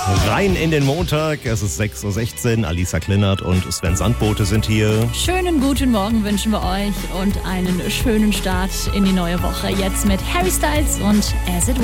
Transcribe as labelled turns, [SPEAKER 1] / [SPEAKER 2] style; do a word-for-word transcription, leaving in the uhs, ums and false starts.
[SPEAKER 1] Rein in den Montag, es ist sechs Uhr sechzehn, Alisa Klinert und Sven Sandbote sind hier.
[SPEAKER 2] Schönen guten Morgen wünschen wir euch und einen schönen Start in die neue Woche. Jetzt mit Harry Styles und As It